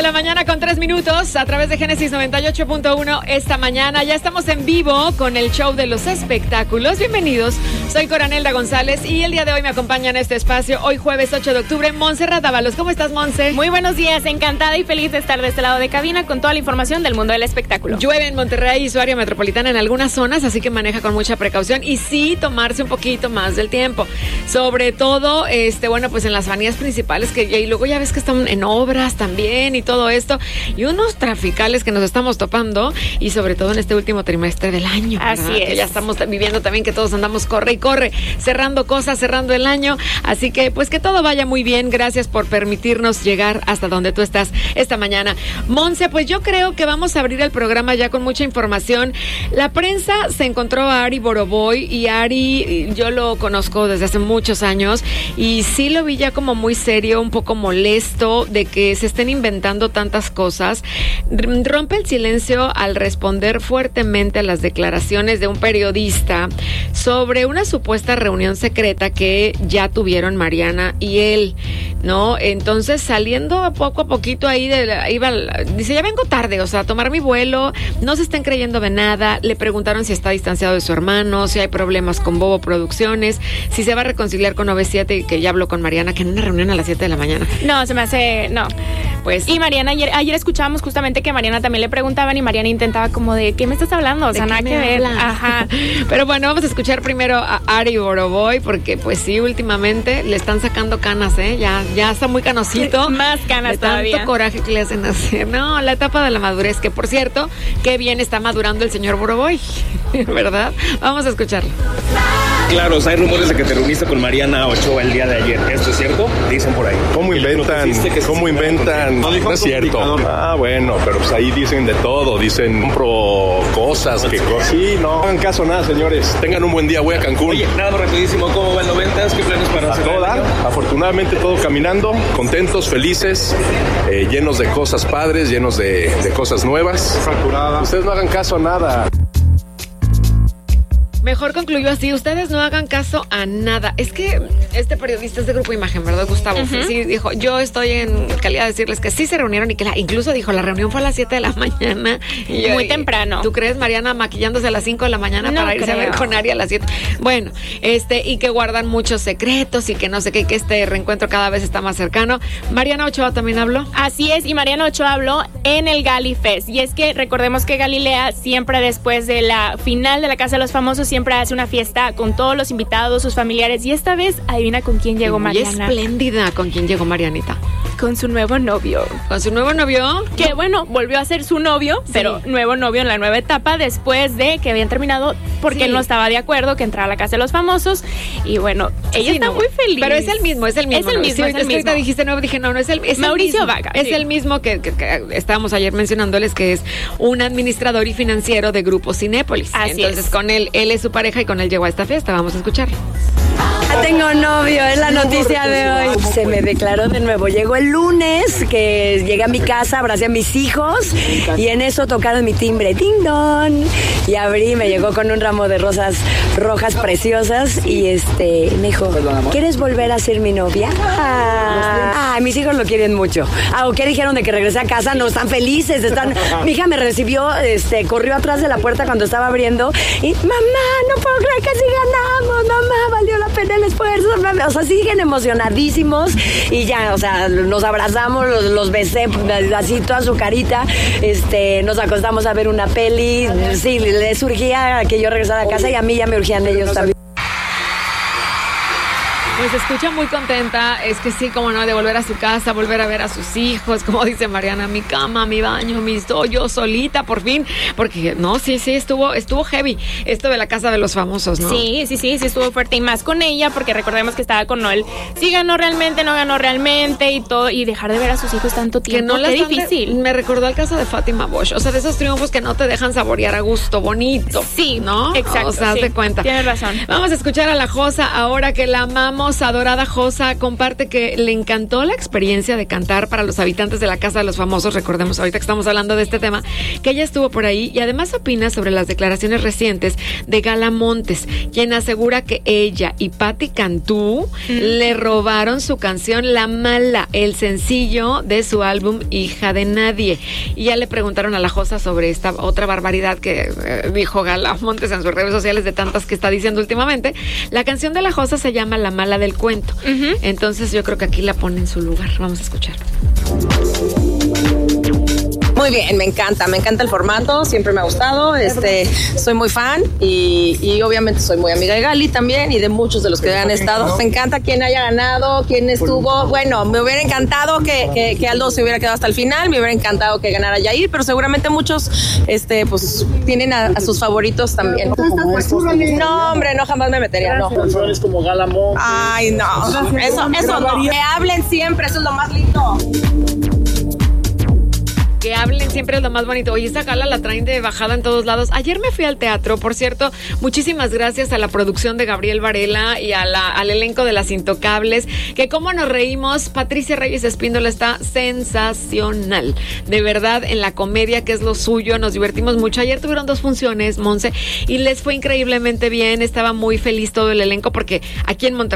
la mañana con 3 minutos a través de Génesis 98.1 esta mañana. Ya estamos en vivo con el show de los espectáculos. Bienvenidos, soy Coranelda González y el día de hoy me acompaña en este espacio, hoy jueves 8 de octubre, Montserrat Dávalos. ¿Cómo estás, Monse? Muy buenos días, encantada y feliz de estar de este lado de cabina con toda la información del mundo del espectáculo. Llueve en Monterrey y su área metropolitana en algunas zonas, así que maneja con mucha precaución y sí tomarse un poquito más del tiempo. Sobre todo, bueno, pues en las avenidas principales y luego ya ves que están en obras también y todo esto, y unos traficales que nos estamos topando, y sobre todo en este último trimestre del año. Así ¿verdad? es. Que ya estamos viviendo también que todos andamos corre y corre, cerrando cosas, cerrando el año, así que pues que todo vaya muy bien. Gracias por permitirnos llegar hasta donde tú estás esta mañana. Monse, pues yo creo que vamos a abrir el programa ya con mucha información. La prensa se encontró a Ari Boroboy, y Ari yo lo conozco desde hace muchos años, y sí lo vi ya como muy serio, un poco molesto de que se estén inventando tantas cosas. Rompe el silencio al responder fuertemente a las declaraciones de un periodista sobre una supuesta reunión secreta que ya tuvieron Mariana y él, ¿no? Entonces, saliendo poco a poquito ahí, dice, ya vengo tarde, o sea, a tomar mi vuelo, no se estén creyendo de nada. Le preguntaron si está distanciado de su hermano, si hay problemas con Bobo Producciones, si se va a reconciliar con OV7, que ya habló con Mariana, que en una reunión a las 7 de la mañana. No, se me hace, no. Pues, y Mariana, ayer escuchábamos justamente que Mariana también le preguntaban y Mariana intentaba como de, ¿qué me estás hablando? O sea, nada que ver. Ajá. Pero bueno, vamos a escuchar primero a Ari Boroboy, porque pues sí, últimamente le están sacando canas, ya está muy canosito. Más canas de todavía. Tanto coraje que le hacen hacer. No, la etapa de la madurez, que por cierto, qué bien está madurando el señor Boroboy, ¿verdad? Vamos a escucharlo. Claro, o sea, hay rumores de que te reuniste con Mariana Ochoa el día de ayer. ¿Esto es cierto? Dicen por ahí. ¿Cómo inventan? No es cierto. Ah, bueno, pero pues ahí dicen de todo. Dicen, compro cosas, sí, no hagan caso a nada, señores. Tengan un buen día, voy a Cancún. Oye, nada, rapidísimo, ¿cómo van 90? ¿Qué planes para a todo dar? Afortunadamente todo caminando, contentos, felices, llenos de cosas padres, llenos de cosas nuevas. Facturada. Ustedes no hagan caso a nada. Mejor concluyó así, ustedes no hagan caso a nada. Es que este periodista es de Grupo Imagen, ¿verdad, Gustavo? Uh-huh. Sí, dijo, yo estoy en calidad de decirles que sí se reunieron y que incluso dijo, la reunión fue a las 7 de la mañana. Muy temprano. ¿Tú crees, Mariana, maquillándose a las 5 de la mañana no para irse creo. a ver con Ari a las 7? Bueno, y que guardan muchos secretos y que no sé qué, que este reencuentro cada vez está más cercano. Mariana Ochoa también habló. Así es, y Mariana Ochoa habló en el Gali Fest. Y es que recordemos que Galilea siempre después de la final de la Casa de los Famosos siempre hace una fiesta con todos los invitados, sus familiares, y esta vez adivina con quién llegó Mariana. Espléndida con quién llegó Marianita. Con su nuevo novio. ¿Con su nuevo novio? Que bueno, volvió a ser su novio, sí. Pero nuevo novio en la nueva etapa después de que habían terminado porque sí. Él no estaba de acuerdo que entrara a la Casa de los Famosos. Y bueno, ella está muy feliz. Pero es el mismo. Es el mismo. Sí, ahorita dijiste nuevo, dije no es el mismo. Mauricio Vaga. Es el mismo que estábamos ayer mencionándoles, que es un administrador y financiero de Grupo Cinépolis. Entonces con él es su pareja y con él llegó a esta fiesta. Vamos a escucharlo. Tengo novio, es la noticia de hoy. Se me declaró de nuevo. Llegó el lunes, que llegué a mi casa, abracé a mis hijos y en eso tocaron mi timbre. ¡Ding dong! Y abrí, me llegó con un ramo de rosas rojas preciosas y me dijo, ¿quieres volver a ser mi novia? Mis hijos lo quieren mucho. ¿O qué dijeron de que regresé a casa? No, están felices. Mi hija me recibió, corrió atrás de la puerta cuando estaba abriendo y, mamá, no puedo creer que sí ganamos, mamá, valió la pena el esfuerzo, o sea, siguen emocionadísimos y ya, o sea, nos abrazamos, los besé así toda su carita, nos acostamos a ver una peli, sí, les urgía que yo regresara a casa y a mí ya me urgían ellos también. Pues se escucha muy contenta, es que sí, como no, de volver a su casa, volver a ver a sus hijos, como dice Mariana, mi cama, mi baño, yo solita, por fin, porque no, sí, estuvo heavy esto de la Casa de los Famosos, ¿no? Sí, estuvo fuerte y más con ella, porque recordemos que estaba con Noel, sí ganó realmente, no ganó realmente y todo, y dejar de ver a sus hijos tanto tiempo, qué difícil. Me recordó el caso de Fátima Bosch, o sea, de esos triunfos que no te dejan saborear a gusto, bonito. Sí, ¿no? Exacto. O sea, sí, hazte cuenta. Tienes razón. Vamos a escuchar a la Josa ahora que la amamos hermosa, adorada Josa comparte que le encantó la experiencia de cantar para los habitantes de la Casa de los Famosos. Recordemos, ahorita que estamos hablando de este tema, que ella estuvo por ahí y además opina sobre las declaraciones recientes de Gala Montes, quien asegura que ella y Patti Cantú le robaron su canción La Mala, el sencillo de su álbum Hija de Nadie. Y ya le preguntaron a la Josa sobre esta otra barbaridad que dijo Gala Montes en sus redes sociales, de tantas que está diciendo últimamente. La canción de la Josa se llama La Mala del Cuento. Entonces yo creo que aquí la pone en su lugar. Vamos a escuchar. Muy bien, me encanta el formato, siempre me ha gustado, soy muy fan y obviamente soy muy amiga de Gali también y de muchos de los que han estado. Me encanta quién haya ganado, quién estuvo. Bueno, me hubiera encantado que Aldo se hubiera quedado hasta el final, me hubiera encantado que ganara Yair, pero seguramente muchos pues tienen a sus favoritos también. No, hombre, no, jamás me metería, no. Canciones como Gala Montes. Ay, no, eso no, que hablen siempre, eso es lo más lindo. Que hablen siempre es lo más bonito. Oye, esta gala la traen de bajada en todos lados. Ayer me fui al teatro, por cierto, muchísimas gracias a la producción de Gabriel Varela y al elenco de Las Intocables, que cómo nos reímos. Patricia Reyes Espíndola está sensacional, de verdad, en la comedia, que es lo suyo, nos divertimos mucho. Ayer tuvieron 2 funciones, Monse, y les fue increíblemente bien, estaba muy feliz todo el elenco, porque aquí en Monterrey